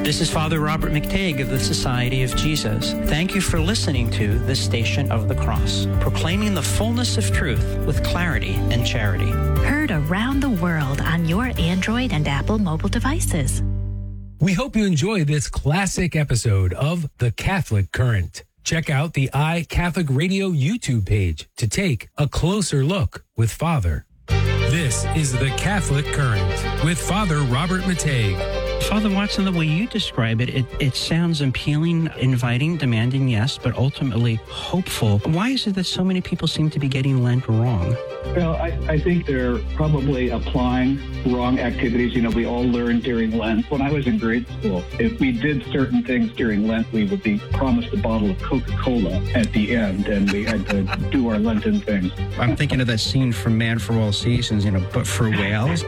This is Father Robert McTague of the Society of Jesus. Thank you for listening to The Station of the Cross, proclaiming the fullness of truth with clarity and charity. Heard around the world on your Android and Apple mobile devices. We hope you enjoy this classic episode of The Catholic Current. Check out the iCatholic Radio YouTube page to take a closer look with Father. This is The Catholic Current with Father Robert McTague. Father Watson, the way you describe it, it sounds appealing, inviting, demanding, yes, but ultimately hopeful. Why is it that so many people seem to be getting Lent wrong? Well, I think they're probably applying wrong activities. You know, we all learned during Lent. When I was in grade school, if we did certain things during Lent, we would be promised a bottle of Coca-Cola at the end, and we had to do our Lenten things. I'm thinking of that scene from Man for All Seasons, but for whales.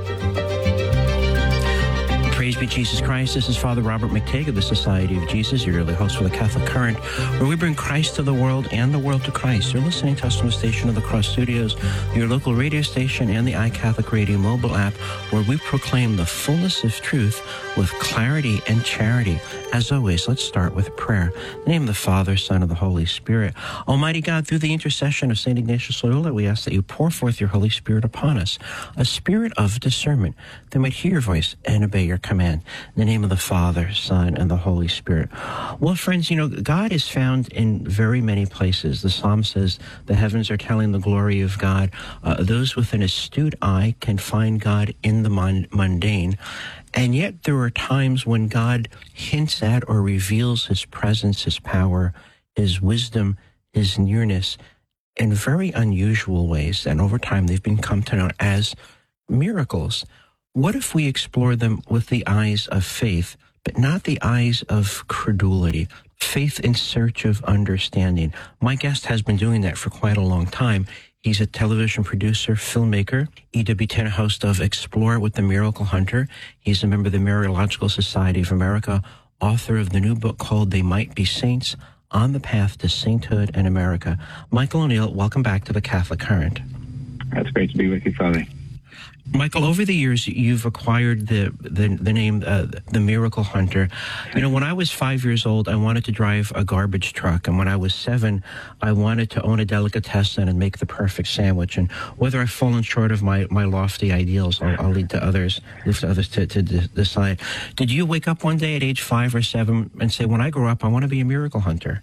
Praise be Jesus Christ. This is Father Robert McTague of the Society of Jesus, your early host for the Catholic Current, where we bring Christ to the world and the world to Christ. You're listening to us from the Station of the Cross Studios, your local radio station, and the iCatholic Radio mobile app, where we proclaim the fullness of truth with clarity and charity. As always, let's start with prayer. In the name of the Father, Son, and the Holy Spirit. Almighty God, through the intercession of St. Ignatius Loyola, we ask that you pour forth your Holy Spirit upon us, a spirit of discernment, that we might hear your voice and obey your command. In the name of the Father, Son, and the Holy Spirit. Well, friends, God is found in very many places. The Psalm says the heavens are telling the glory of God. Those with an astute eye can find God in the mundane. And yet there are times when God hints at or reveals his presence, his power, his wisdom, his nearness in very unusual ways. And over time, they've become known as miracles. What if we explore them with the eyes of faith, but not the eyes of credulity, faith in search of understanding? My guest has been doing that for quite a long time. He's a television producer, filmmaker, EWTN host of Explore with the Miracle Hunter. He's a member of the Mariological Society of America, author of the new book called They Might Be Saints, On the Path to Sainthood in America. Michael O'Neill, welcome back to the Catholic Current. That's great to be with you, Father. Michael, over the years, you've acquired the name, the Miracle Hunter. When I was 5 years old, I wanted to drive a garbage truck. And when I was 7, I wanted to own a delicatessen and make the perfect sandwich. And whether I've fallen short of my lofty ideals, I'll leave to others to decide. Did you wake up one day at age 5 or 7 and say, when I grow up, I want to be a miracle hunter?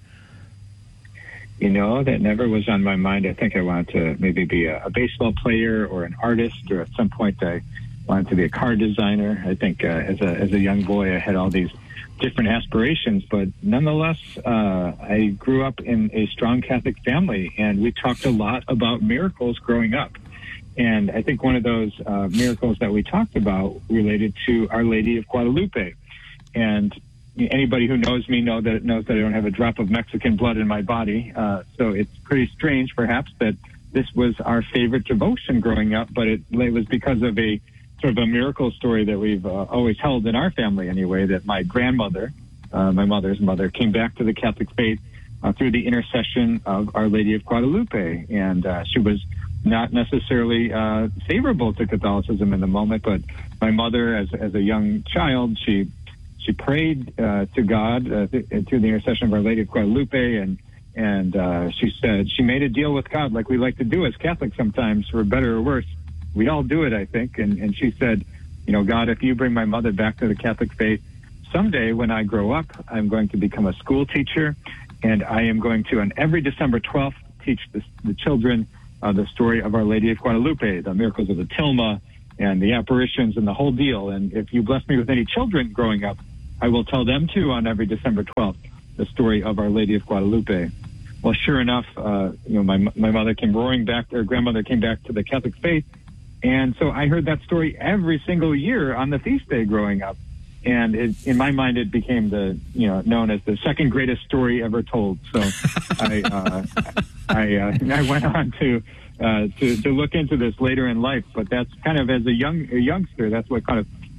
That never was on my mind. I think I wanted to maybe be a baseball player or an artist, or at some point I wanted to be a car designer. I think as a young boy, I had all these different aspirations, but nonetheless, I grew up in a strong Catholic family, and we talked a lot about miracles growing up. And I think one of those miracles that we talked about related to Our Lady of Guadalupe. And anybody who knows me knows that I don't have a drop of Mexican blood in my body. So it's pretty strange, perhaps, that this was our favorite devotion growing up, but it was because of a sort of a miracle story that we've always held in our family anyway, that my grandmother, my mother's mother, came back to the Catholic faith through the intercession of Our Lady of Guadalupe. And she was not necessarily favorable to Catholicism in the moment, but my mother, as a young child, she prayed to God through the intercession of Our Lady of Guadalupe, and she said she made a deal with God like we like to do as Catholics sometimes, for better or worse. We all do it, I think. And she said, God, if you bring my mother back to the Catholic faith, someday when I grow up, I'm going to become a school teacher, and I am going to, on every December 12th, teach the children the story of Our Lady of Guadalupe, the miracles of the Tilma, and the apparitions and the whole deal. And if you bless me with any children growing up, I will tell them, too, on every December 12th, the story of Our Lady of Guadalupe. Well, sure enough, my mother came roaring back, or grandmother came back to the Catholic faith. And so I heard that story every single year on the feast day growing up. And in my mind, it became known as the second greatest story ever told. So I went on to look into this later in life. But that's kind of, as a youngster, that's what kind of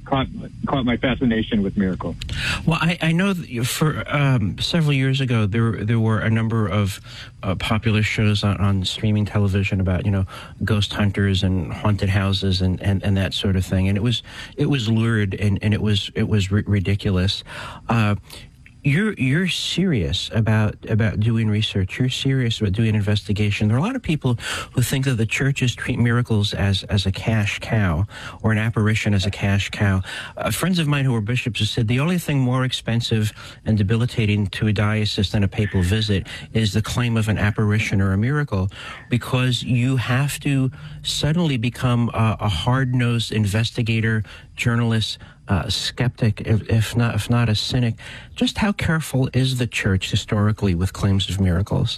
caught my fascination with miracles. Well, I know that for several years ago, there were a number of popular shows on streaming television about, ghost hunters and haunted houses and that sort of thing. And it was lurid and it was ridiculous. You're serious about doing research. You're serious about doing investigation. There are a lot of people who think that the churches treat miracles as a cash cow or an apparition as a cash cow. Friends of mine who are bishops have said the only thing more expensive and debilitating to a diocese than a papal visit is the claim of an apparition or a miracle, because you have to suddenly become a hard-nosed investigator, journalist, skeptic, if not a cynic. Just how careful is the church historically with claims of miracles?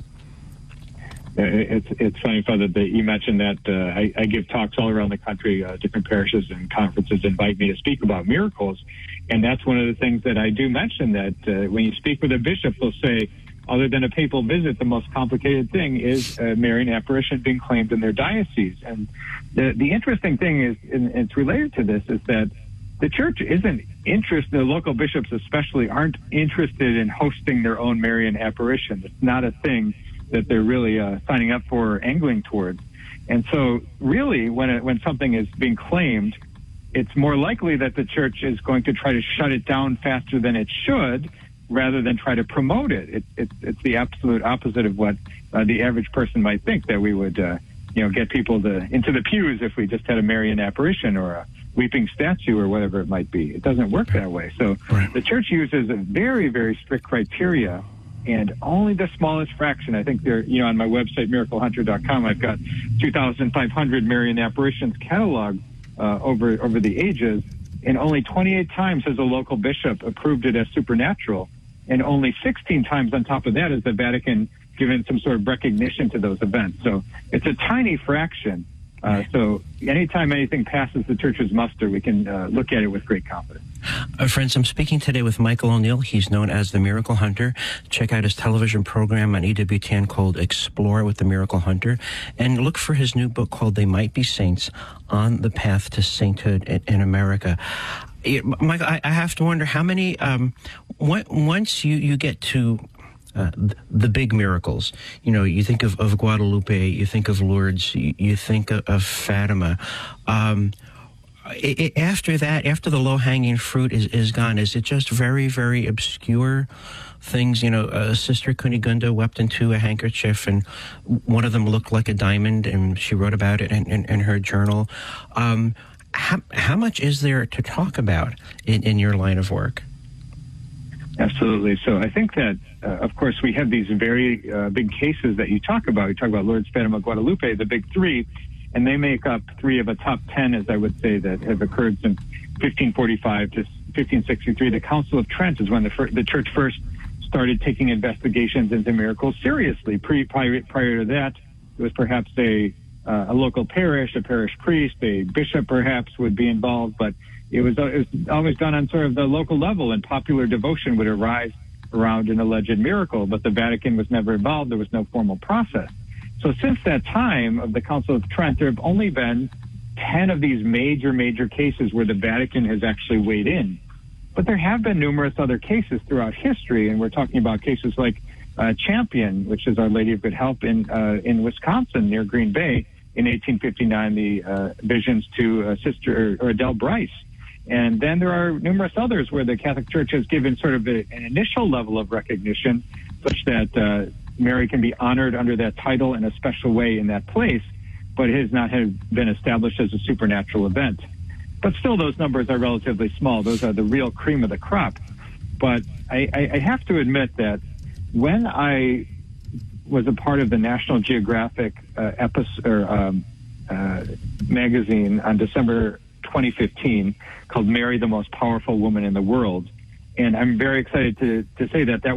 It's funny, Father, that you mentioned that. I give talks all around the country. Different parishes and conferences invite me to speak about miracles, and that's one of the things that I do mention, that when you speak with a bishop, they'll say, other than a papal visit, the most complicated thing is a Marian apparition being claimed in their diocese. And the interesting thing is, and it's related to this, is that the church isn't interested, the local bishops especially aren't interested in hosting their own Marian apparition. It's not a thing that they're really signing up for or angling towards. And so really, when something is being claimed, it's more likely that the church is going to try to shut it down faster than it should, rather than try to promote it. It's the absolute opposite of what the average person might think, that we would get people into the pews if we just had a Marian apparition or a weeping statue or whatever it might be. It doesn't work that way. So the church uses a very, very strict criteria, and only the smallest fraction. I think they're, on my website, miraclehunter.com, I've got 2,500 Marian apparitions cataloged over the ages, and only 28 times has a local bishop approved it as supernatural, and only 16 times on top of that has the Vatican given some sort of recognition to those events. So it's a tiny fraction. So anytime anything passes the church's muster, we can look at it with great confidence. Friends, I'm speaking today with Michael O'Neill. He's known as the Miracle Hunter. Check out his television program on EWTN called Explore with the Miracle Hunter, and look for his new book called They Might Be Saints, On the Path to Sainthood in America. Michael, I have to wonder how many, once you get to the big miracles, you think of Guadalupe, you think of Lourdes, you think of Fatima. After that, after the low-hanging fruit is gone, is it just very, very obscure things? Sister Kunigunda wept into a handkerchief, and one of them looked like a diamond, and she wrote about it in her journal. How much is there to talk about in your line of work? Absolutely. So I think that, of course, we have these very big cases that you talk about. You talk about Lourdes, Fatima, Guadalupe, the big three, and they make up three of a top 10, as I would say, that have occurred since 1545 to 1563. The Council of Trent is when the church first started taking investigations into miracles seriously. Prior to that, it was perhaps a local parish, a parish priest, a bishop perhaps would be involved, but it was always done on sort of the local level, and popular devotion would arise around an alleged miracle, but the Vatican was never involved. There was no formal process. So since that time of the Council of Trent, there have only been 10 of these major cases where the Vatican has actually weighed in. But there have been numerous other cases throughout history, and we're talking about cases like Champion, which is Our Lady of Good Help in Wisconsin near Green Bay in 1859, the visions to Sister or Adele Bryce. And then there are numerous others where the Catholic Church has given sort of an initial level of recognition such that Mary can be honored under that title in a special way in that place, but it has not been established as a supernatural event. But still, those numbers are relatively small. Those are the real cream of the crop. But I have to admit that when I was a part of the National Geographic magazine on December 2015 called Mary, the Most Powerful Woman in the World, and I'm very excited to say that